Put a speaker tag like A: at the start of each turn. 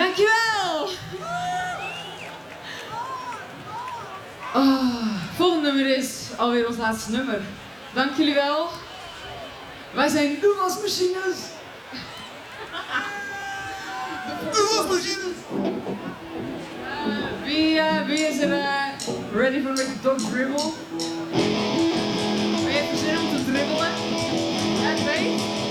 A: Dankjewel! Volgende nummer is alweer ons laatste nummer. Dank jullie wel. Wij zijn de wasmachines.
B: De wasmachines!
A: Wie is er ready for the dog dribble? Wie heeft er zin om te dribbelen? Ja, 2.